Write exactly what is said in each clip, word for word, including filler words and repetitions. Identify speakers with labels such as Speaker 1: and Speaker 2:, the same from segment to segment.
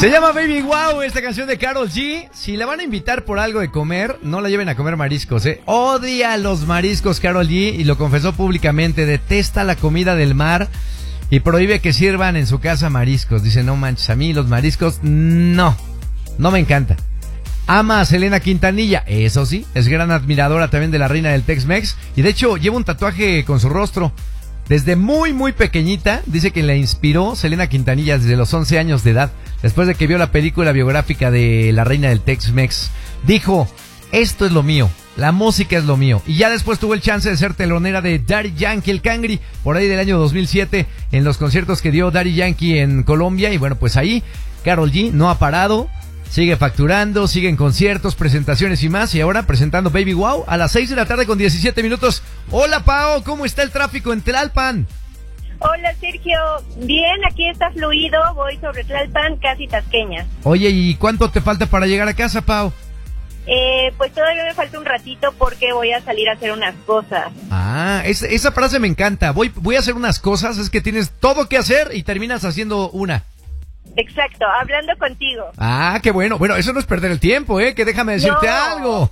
Speaker 1: Se llama Baby Wow, esta canción de Karol G. Si la van a invitar por algo de comer, no la lleven a comer mariscos, ¿eh? Odia los mariscos Karol G y lo confesó públicamente. Detesta la comida del mar y prohíbe que sirvan en su casa mariscos. Dice, no manches, a mí los mariscos, no, no me encanta. Ama a Selena Quintanilla, eso sí, es gran admiradora también de la reina del Tex-Mex. Y de hecho lleva un tatuaje con su rostro. Desde muy muy pequeñita, dice que la inspiró Selena Quintanilla desde los once años de edad, después de que vio la película biográfica de la reina del Tex-Mex. Dijo, esto es lo mío, la música es lo mío. Y ya después tuvo el chance de ser telonera de Daddy Yankee, el Cangri, por ahí del año dos mil siete, en los conciertos que dio Daddy Yankee en Colombia. Y bueno, pues ahí Karol G no ha parado, sigue facturando, sigue en conciertos, presentaciones y más. Y ahora presentando Baby Wow a las seis de la tarde con diecisiete minutos. Hola, Pao, ¿cómo está el tráfico en Tlalpan?
Speaker 2: Hola, Sergio. Bien, aquí está fluido. Voy sobre Tlalpan, casi Tasqueña.
Speaker 1: Oye, ¿y cuánto te falta para llegar a casa, Pao?
Speaker 2: Eh, pues todavía me falta un ratito porque voy a salir a hacer unas cosas.
Speaker 1: Ah, es, esa frase me encanta. Voy, voy a hacer unas cosas, es que tienes todo que hacer y terminas haciendo una.
Speaker 2: Exacto, hablando contigo.
Speaker 1: Ah, qué bueno. Bueno, eso no es perder el tiempo, ¿eh? Que déjame decirte
Speaker 2: no.
Speaker 1: algo.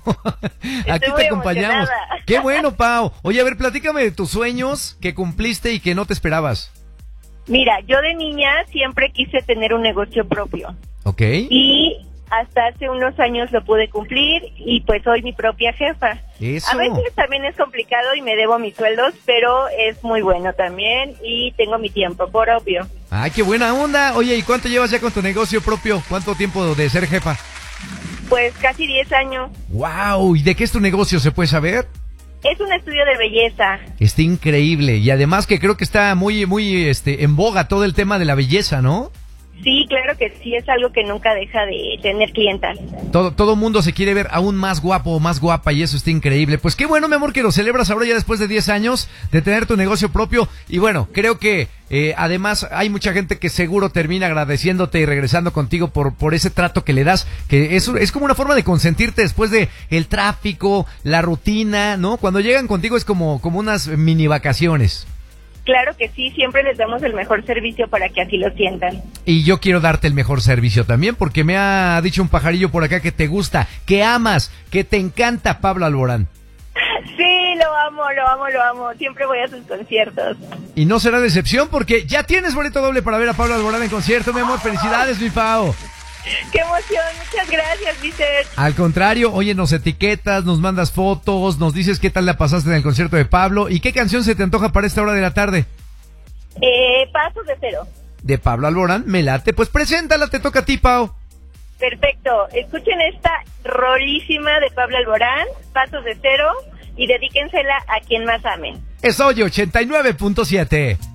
Speaker 1: Aquí te acompañamos.
Speaker 2: Emocionada.
Speaker 1: Qué bueno, Pao. Oye, a ver, platícame de tus sueños que cumpliste y que no te esperabas.
Speaker 2: Mira, yo de niña siempre quise tener un negocio propio.
Speaker 1: Ok.
Speaker 2: Y hasta hace unos años lo pude cumplir y pues soy mi propia jefa.
Speaker 1: Eso.
Speaker 2: A veces también es complicado y me debo mis sueldos, pero es muy bueno también y tengo mi tiempo, por obvio.
Speaker 1: Ay, qué buena onda. Oye, ¿y cuánto llevas ya con tu negocio propio? ¿Cuánto tiempo de ser jefa?
Speaker 2: Pues casi diez años.
Speaker 1: Wow, ¿y de qué es tu negocio? ¿Se puede saber?
Speaker 2: Es un estudio de belleza.
Speaker 1: Está increíble y además que creo que está muy, muy, este, en boga todo el tema de la belleza, ¿no?
Speaker 2: Sí, claro que sí, es algo que nunca deja de tener clientas.
Speaker 1: Todo, todo mundo se quiere ver aún más guapo o más guapa y eso está increíble. Pues qué bueno, mi amor, que lo celebras ahora ya después de diez años de tener tu negocio propio. Y bueno, creo que eh, además hay mucha gente que seguro termina agradeciéndote y regresando contigo por, por ese trato que le das, que es, es como una forma de consentirte después de el tráfico, la rutina, ¿no? Cuando llegan contigo es como, como unas mini vacaciones.
Speaker 2: Claro que sí, siempre les damos el mejor servicio para que así lo sientan.
Speaker 1: Y yo quiero darte el mejor servicio también, porque me ha dicho un pajarillo por acá que te gusta, que amas, que te encanta Pablo Alborán.
Speaker 2: Sí, lo amo, lo amo, lo amo. Siempre voy a sus conciertos.
Speaker 1: Y no será decepción porque ya tienes boleto doble para ver a Pablo Alborán en concierto, mi amor. Felicidades, mi Pao.
Speaker 2: ¡Qué emoción! Muchas gracias, Vicente.
Speaker 1: Al contrario, oye, nos etiquetas, nos mandas fotos, nos dices qué tal la pasaste en el concierto de Pablo. ¿Y qué canción se te antoja para esta hora de la tarde?
Speaker 2: Eh, Pasos de Cero.
Speaker 1: De Pablo Alborán, me late. Pues preséntala, te toca a ti, Pao.
Speaker 2: Perfecto. Escuchen esta rolísima de Pablo Alborán, Pasos de Cero, y dedíquensela a quien más amen.
Speaker 1: Es Oye ochenta y nueve punto siete.